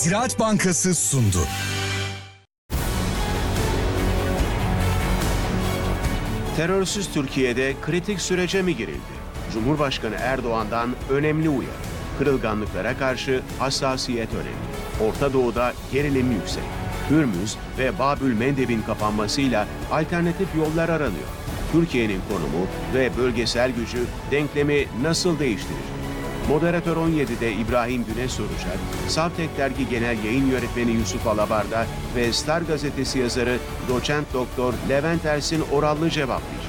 Ziraat Bankası sundu. Terörsüz Türkiye'de kritik sürece mi girildi? Cumhurbaşkanı Erdoğan'dan önemli uyarı. Kırılganlıklara karşı hassasiyet önemli. Orta Doğu'da gerilim yüksek. Hürmüz ve Babül Mendeb'in kapanmasıyla alternatif yollar aranıyor. Türkiye'nin konumu ve bölgesel gücü denklemi nasıl değiştirecek? Moderatör 17'de İbrahim Güneş soracak, Savtek Dergi Genel Yayın Yönetmeni Yusuf Alabarda ve Star Gazetesi yazarı Doçent Doktor Levent Ersin Orallı cevaplayacak.